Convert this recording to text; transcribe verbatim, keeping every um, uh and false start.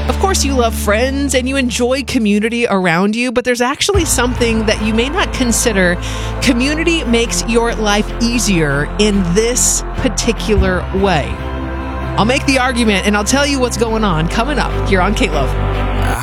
Of course, you love friends and you enjoy community around you, but there's actually something that you may not consider. Community makes your life easier in this particular way. I'll make the argument and I'll tell you what's going on coming up here on K-Love.